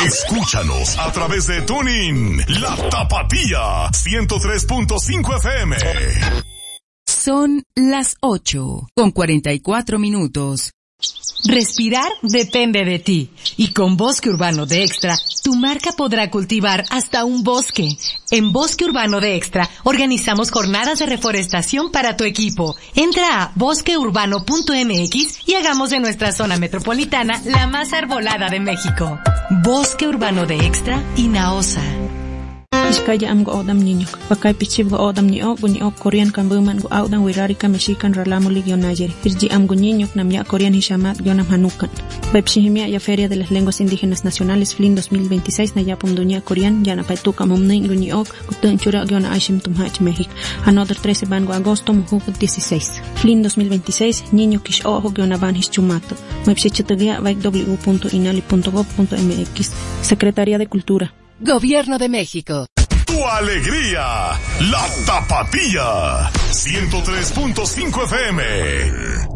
Escúchanos a través de TuneIn, La Tapatía, 103.5 FM. Son las 8:44. Respirar depende de ti. Y con Bosque Urbano de Extra, tu marca podrá cultivar hasta un bosque. En Bosque Urbano de Extra, organizamos jornadas de reforestación para tu equipo. Entra a bosqueurbano.mx y hagamos de nuestra zona metropolitana la más arbolada de México. Bosque Urbano de Extra y Naosa. Iskaya am go odam niño. Pakay pichib go odam niyo, bunyo Korean kan buman go audan wirari ka mexican ralamulig yon ayer. Irji am go niño namya Korean hishamat yonam hanukan. Bepshihimia ya Feria de las Lenguas Indígenas Nacionales FLIN 2026 na yapum dunia Korean yana paituka mumnin go niyo gutun chura yona aishim tumhach México. Another 13 van go agosto mujuk 16. FLIN 2026 niño kish ojo yona van hischumato. Mepshichitagia vaik w.inali.gov.mx. Secretaría de Cultura. Gobierno de México. Tu alegría, La Tapatía, 103.5 FM.